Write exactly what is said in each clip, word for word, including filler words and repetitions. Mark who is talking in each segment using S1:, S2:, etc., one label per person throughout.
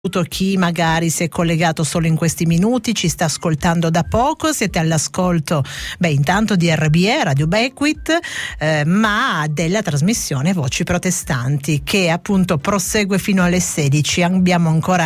S1: Chi magari si è collegato solo in questi minuti, ci sta ascoltando da poco, siete all'ascolto beh intanto di R B E, Radio Beckwith, eh, ma della trasmissione Voci Protestanti, che appunto prosegue fino alle sedici. Abbiamo ancora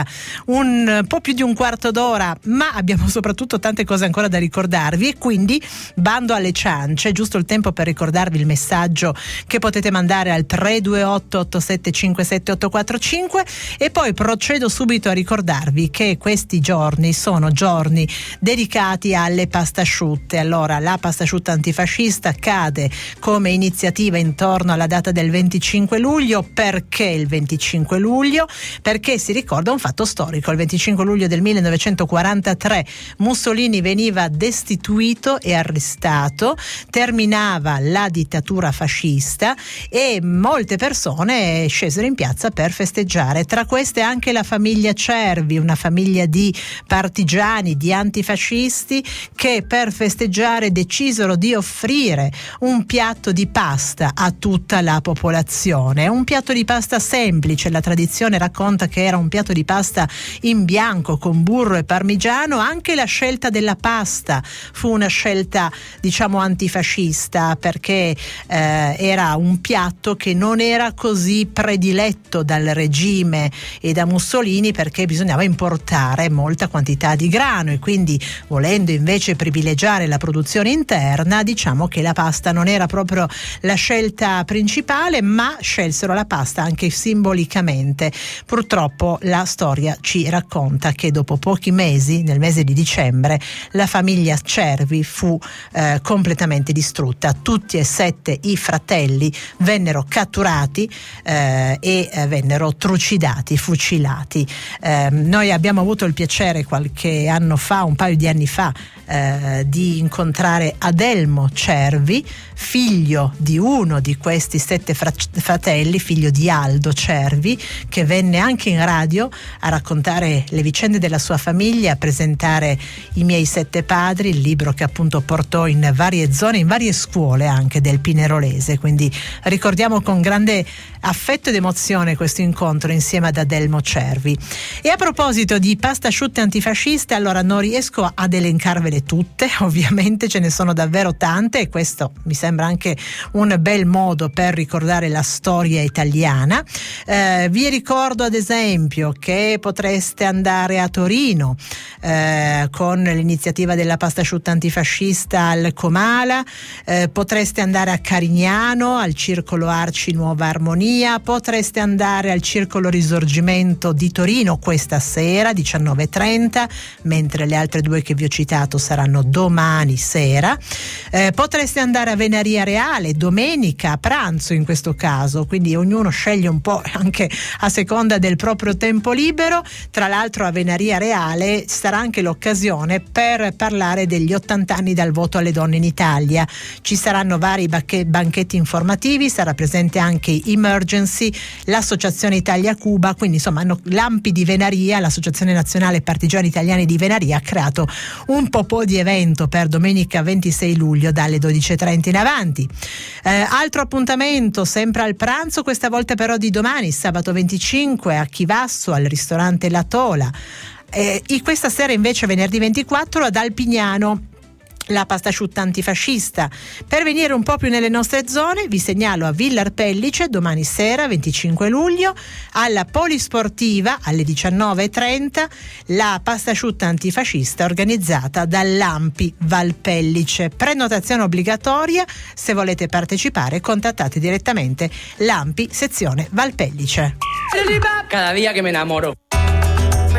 S1: un po' più di un quarto d'ora, ma abbiamo soprattutto tante cose ancora da ricordarvi, e quindi bando alle ciance, giusto il tempo per ricordarvi il messaggio che potete mandare al tre due otto otto sette cinque sette otto quattro cinque, e poi procedo su subito a ricordarvi che questi giorni sono giorni dedicati alle pastasciutte. Allora, la pastasciutta antifascista cade come iniziativa intorno alla data del venticinque luglio. Perché il venticinque luglio? Perché si ricorda un fatto storico. Il venticinque luglio del millenovecentoquarantatré Mussolini veniva destituito e arrestato, terminava la dittatura fascista e molte persone scesero in piazza per festeggiare, tra queste anche la famiglia Cervi, una famiglia di partigiani, di antifascisti, che per festeggiare decisero di offrire un piatto di pasta a tutta la popolazione. Un piatto di pasta semplice, la tradizione racconta che era un piatto di pasta in bianco con burro e parmigiano. Anche la scelta della pasta fu una scelta, diciamo, antifascista, perché eh, era un piatto che non era così prediletto dal regime e da Mussolini, perché bisognava importare molta quantità di grano, e quindi, volendo invece privilegiare la produzione interna, diciamo che la pasta non era proprio la scelta principale, ma scelsero la pasta anche simbolicamente. Purtroppo la storia ci racconta che dopo pochi mesi, nel mese di dicembre, la famiglia Cervi fu eh, completamente distrutta. Tutti e sette i fratelli vennero catturati eh, e eh, vennero trucidati, fucilati. Eh, noi abbiamo avuto il piacere qualche anno fa, un paio di anni fa, eh, di incontrare Adelmo Cervi, figlio di uno di questi sette fra- fratelli, figlio di Aldo Cervi, che venne anche in radio a raccontare le vicende della sua famiglia, a presentare I miei sette padri, il libro che appunto portò in varie zone, in varie scuole anche del Pinerolese. Quindi ricordiamo con grande affetto ed emozione questo incontro insieme ad Adelmo Cervi. E a proposito di pastasciutte antifasciste, allora non riesco ad elencarvele tutte, ovviamente ce ne sono davvero tante, e questo mi sembra anche un bel modo per ricordare la storia italiana. Eh, vi ricordo ad esempio che potreste andare a Torino eh, con l'iniziativa della pastasciutta antifascista al Comala, eh, potreste andare a Carignano al Circolo Arci Nuova Armonia, potreste andare al Circolo Risorgimento di Torino questa sera diciannove e trenta, mentre le altre due che vi ho citato saranno domani sera. Eh, potreste andare a Venaria Reale domenica a pranzo, in questo caso, quindi ognuno sceglie un po' anche a seconda del proprio tempo libero. Tra l'altro a Venaria Reale sarà anche l'occasione per parlare degli ottanta anni dal voto alle donne in Italia. Ci saranno vari banchetti informativi, sarà presente anche Emergency, l'Associazione Italia-Cuba, quindi insomma l'Ampi di Venaria, l'Associazione Nazionale Partigiani Italiani di Venaria, ha creato un po' di evento per domenica ventisei luglio dalle dodici e trenta in avanti. Eh, altro appuntamento sempre al pranzo, questa volta però di domani, sabato venticinque, a Chivasso al ristorante La Tola. Eh, questa sera invece venerdì ventiquattro ad Alpignano la pastasciutta antifascista. Per venire un po' più nelle nostre zone vi segnalo a Villar Pellice domani sera venticinque luglio alla Polisportiva alle diciannove e trenta la pastasciutta antifascista organizzata dall'Ampi Valpellice. Prenotazione obbligatoria, se volete partecipare contattate direttamente l'Ampi sezione Valpellice.
S2: Cada día que me enamoro.